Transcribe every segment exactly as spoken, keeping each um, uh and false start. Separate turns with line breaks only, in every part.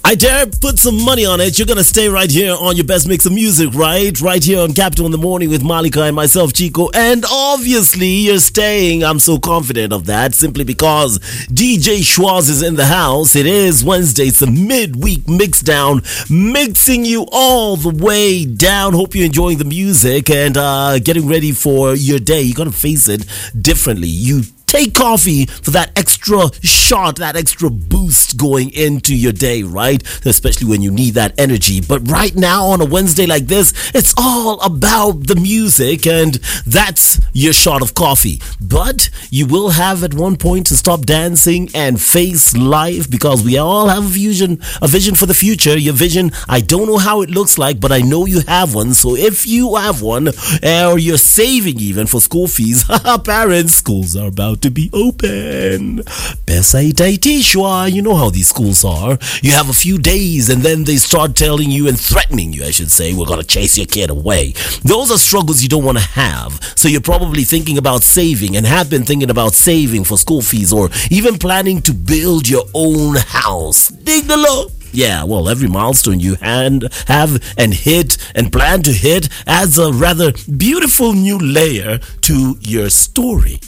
I dare put some money on it. You're going to stay right here on your best mix of music, right? Right here on Capital in the Morning with Malika and myself, Chico. And obviously, you're staying. I'm so confident of that simply because D J Schwaz is in the house. It is Wednesday. It's the midweek mix down, mixing you all the way down. Hope you're enjoying the music and uh, getting ready for your day. You're going to face it differently. You take coffee for that extra shot, that extra boost going into your day, right? Especially when you need that energy. But right now on a Wednesday like this, it's all about the music, and that's your shot of coffee. But you will have at one point to stop dancing and face life, because we all have a vision, a vision for the future. Your vision, I don't know how it looks like, but I know you have one. So if you have one, or you're saving even for school fees, parents, schools are about to be open. Pesa itaitishwa. You know how these schools are. You have a few days and then they start telling you and threatening you, I should say, we're going to chase your kid away. Those are struggles you don't want to have. So you're probably thinking about saving and have been thinking about saving for school fees, or even planning to build your own house. Dig the law. Yeah, well, every milestone you hand, have and hit and plan to hit adds a rather beautiful new layer to your story.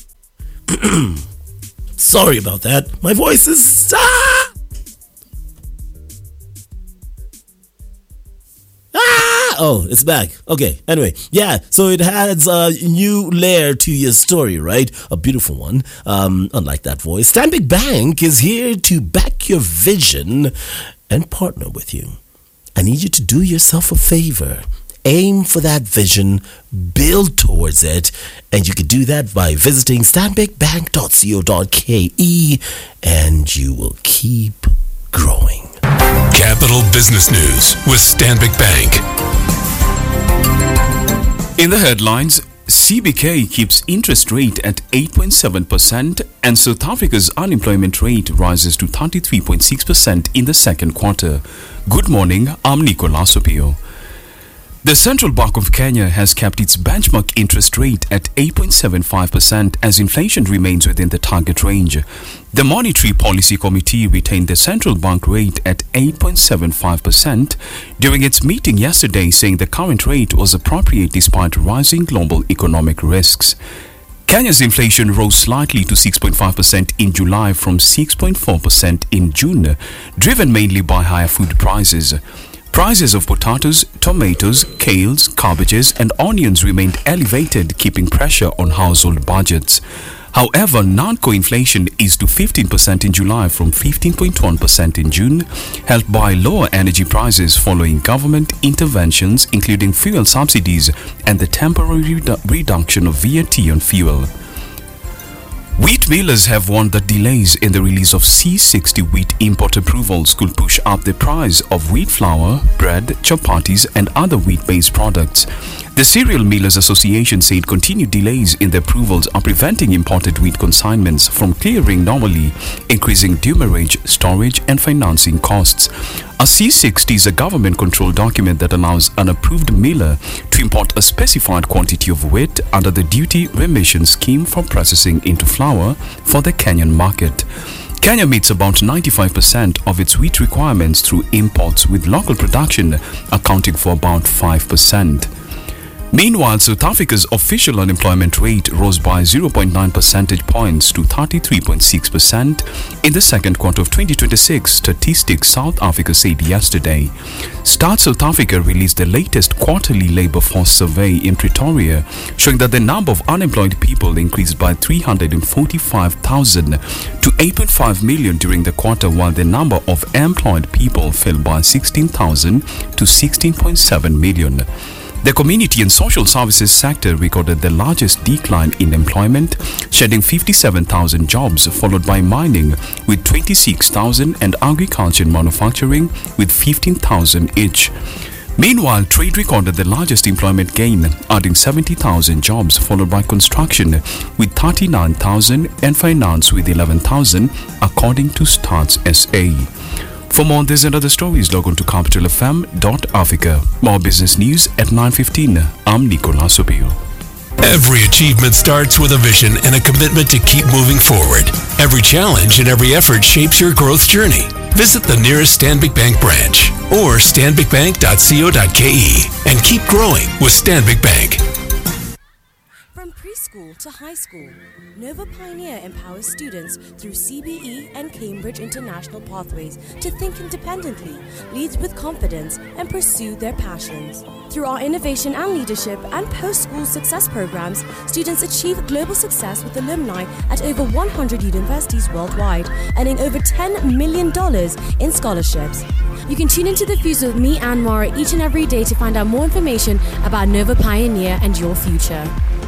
Sorry about that. My voice is... Ah! Ah! Oh, it's back. Okay, anyway. Yeah, so it adds a new layer to your story, right? A beautiful one. Um, unlike that voice. Stanbic Bank is here to back your vision and partner with you. I need you to do yourself a favor. Aim for that vision, build towards it, and you can do that by visiting stanbic bank dot co dot k e, and you will keep growing.
Capital Business News with Stanbic Bank.
In the headlines, C B K keeps interest rate at eight point seven percent and South Africa's unemployment rate rises to thirty-three point six percent in the second quarter. Good morning, I'm Nicolas Opio. The Central Bank of Kenya has kept its benchmark interest rate at eight point seven five percent as inflation remains within the target range. The Monetary Policy Committee retained the central bank rate at eight point seven five percent during its meeting yesterday, saying the current rate was appropriate despite rising global economic risks. Kenya's inflation rose slightly to six point five percent in July from six point four percent in June, driven mainly by higher food prices. Prices of potatoes, tomatoes, kales, cabbages and onions remained elevated, keeping pressure on household budgets. However, non-core inflation eased to fifteen percent in July from fifteen point one percent in June, helped by lower energy prices following government interventions including fuel subsidies and the temporary redu- reduction of V A T on fuel. Wheat millers have warned that delays in the release of C sixty wheat import approvals could push up the price of wheat flour, bread, chapatis and other wheat-based products. The Cereal Millers Association said continued delays in the approvals are preventing imported wheat consignments from clearing normally, increasing demurrage, storage and financing costs. A C sixty is a government-controlled document that allows an approved miller to import a specified quantity of wheat under the duty remission scheme for processing into flour for the Kenyan market. Kenya meets about ninety-five percent of its wheat requirements through imports, with local production accounting for about five percent. Meanwhile, South Africa's official unemployment rate rose by zero point nine percentage points to thirty-three point six percent in the second quarter of twenty twenty-six, Statistics South Africa said yesterday. Start South Africa released the latest quarterly labor force survey in Pretoria, showing that the number of unemployed people increased by three hundred forty-five thousand to eight point five million during the quarter, while the number of employed people fell by sixteen thousand to sixteen point seven million. The community and social services sector recorded the largest decline in employment, shedding fifty-seven thousand jobs, followed by mining with twenty-six thousand and agriculture and manufacturing with fifteen thousand each. Meanwhile, trade recorded the largest employment gain, adding seventy thousand jobs, followed by construction with thirty-nine thousand and finance with eleven thousand, according to Stats S A. For more on this and other stories, log on to capital f m dot africa. More business news at nine fifteen. I'm Nicolas Opio.
Every achievement starts with a vision and a commitment to keep moving forward. Every challenge and every effort shapes your growth journey. Visit the nearest Stanbic Bank branch or stanbic bank dot co dot ke and keep growing with Stanbic Bank.
From preschool to high school, Nova Pioneer empowers students through C B E and Cambridge International Pathways to think independently, lead with confidence, and pursue their passions. Through our innovation and leadership and post-school success programs, students achieve global success with alumni at over one hundred universities worldwide, earning over ten million dollars in scholarships. You can tune into the Fuse with me, Anne Mara, each and every day to find out more information about Nova Pioneer and your future.